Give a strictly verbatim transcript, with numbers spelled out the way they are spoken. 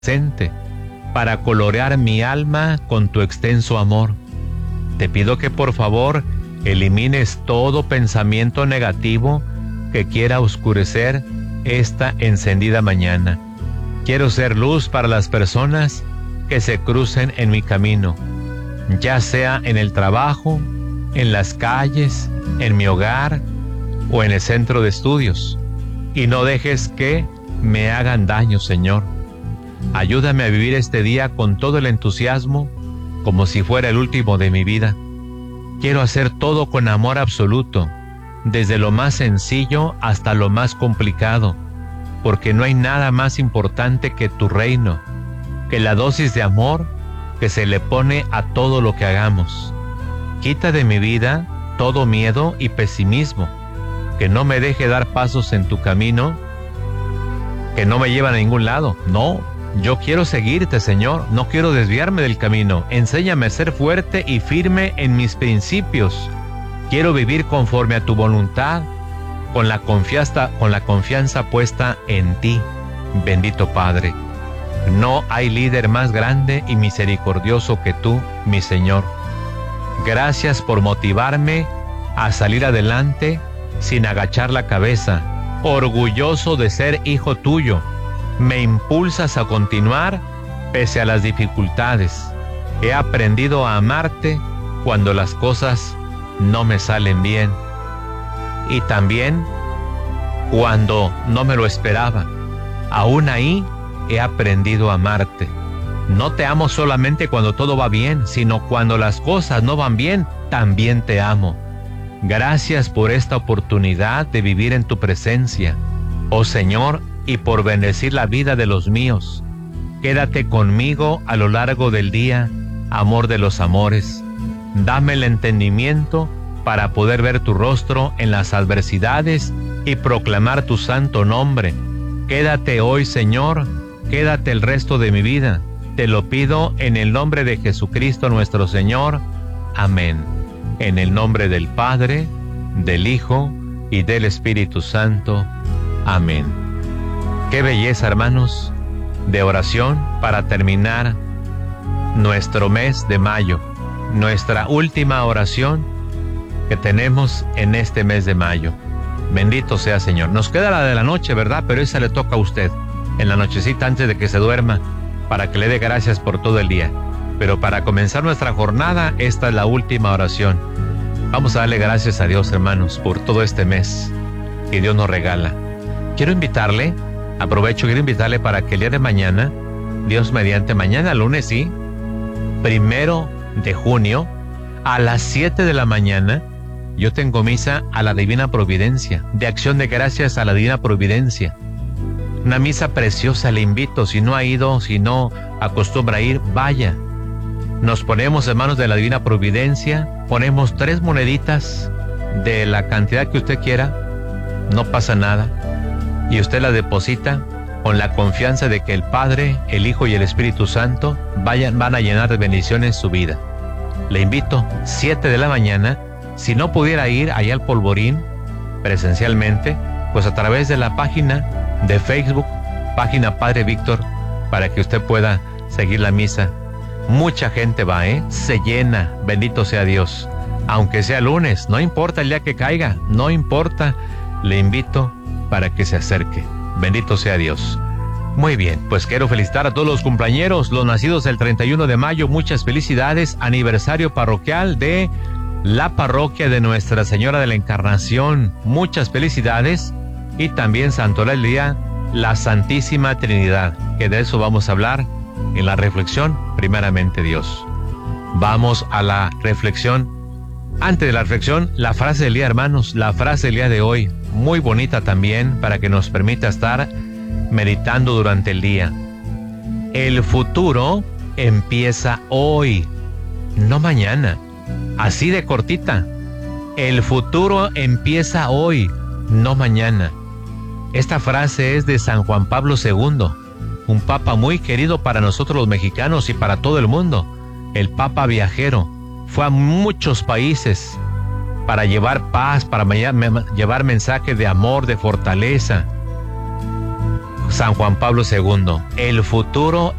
presente para colorear mi alma con tu extenso amor. Te pido que por favor elimines todo pensamiento negativo que quiera oscurecer esta encendida mañana. Quiero ser luz para las personas que se crucen en mi camino, ya sea en el trabajo, en las calles, en mi hogar o en el centro de estudios. Y no dejes que me hagan daño, Señor. Ayúdame a vivir este día con todo el entusiasmo, como si fuera el último de mi vida. Quiero hacer todo con amor absoluto, desde lo más sencillo hasta lo más complicado, porque no hay nada más importante que tu reino, que la dosis de amor que se le pone a todo lo que hagamos. Quita de mi vida todo miedo y pesimismo, que no me deje dar pasos en tu camino, que no me llevan a ningún lado. No, yo quiero seguirte, Señor, no quiero desviarme del camino. Enséñame a ser fuerte y firme en mis principios. Quiero vivir conforme a tu voluntad, con la confianza, con la confianza puesta en ti, bendito Padre. No hay líder más grande y misericordioso que tú, mi Señor. Gracias por motivarme a salir adelante sin agachar la cabeza, orgulloso de ser hijo tuyo. Me impulsas a continuar pese a las dificultades. He aprendido a amarte cuando las cosas no me salen bien, y también cuando no me lo esperaba. Aún ahí he aprendido a amarte. No te amo solamente cuando todo va bien, sino cuando las cosas no van bien, también te amo. Gracias por esta oportunidad de vivir en tu presencia, oh Señor, y por bendecir la vida de los míos. Quédate conmigo a lo largo del día, amor de los amores. Dame el entendimiento para poder ver tu rostro en las adversidades y proclamar tu santo nombre. Quédate hoy, Señor, quédate el resto de mi vida. Te lo pido en el nombre de Jesucristo nuestro Señor. Amén. En el nombre del Padre, del Hijo y del Espíritu Santo. Amén. Qué belleza, hermanos, de oración para terminar nuestro mes de mayo, nuestra última oración que tenemos en este mes de mayo. Bendito sea Señor. Nos queda la de la noche, ¿verdad? Pero esa le toca a usted, en la nochecita antes de que se duerma, para que le dé gracias por todo el día. Pero para comenzar nuestra jornada, esta es la última oración. Vamos a darle gracias a Dios, hermanos, por todo este mes que Dios nos regala. Quiero invitarle, aprovecho, quiero invitarle para que el día de mañana, Dios mediante, mañana lunes, sí, primero de junio, a las siete de la mañana, yo tengo misa a la Divina Providencia, de acción de gracias a la Divina Providencia. Una misa preciosa, le invito, si no ha ido, si no acostumbra a ir, vaya. Nos ponemos en manos de la Divina Providencia, ponemos tres moneditas de la cantidad que usted quiera, no pasa nada, y usted la deposita con la confianza de que el Padre, el Hijo y el Espíritu Santo vayan, van a llenar de bendiciones su vida. Le invito, siete de la mañana, si no pudiera ir allá al Polvorín presencialmente, pues a través de la página de Facebook, página Padre Víctor, para que usted pueda seguir la misa. Mucha gente va, ¿eh? Se llena, bendito sea Dios. Aunque sea lunes, no importa el día que caiga, no importa, le invito para que se acerque. Bendito sea Dios. Muy bien, pues quiero felicitar a todos los cumpleañeros, los nacidos el treinta y uno de mayo, muchas felicidades, aniversario parroquial de la parroquia de Nuestra Señora de la Encarnación, muchas felicidades, y también santoral el día la Santísima Trinidad, que de eso vamos a hablar en la reflexión, primeramente Dios. Vamos a la reflexión. Antes de la reflexión, la frase del día, hermanos, la frase del día de hoy, muy bonita también, para que nos permita estar meditando durante el día. El futuro empieza hoy, no mañana. Así de cortita. El futuro empieza hoy, no mañana. Esta frase es de San Juan Pablo segundo, un papa muy querido para nosotros los mexicanos y para todo el mundo. El papa viajero. Fue a muchos países para llevar paz, para llevar mensajes de amor, de fortaleza. San Juan Pablo segundo. El futuro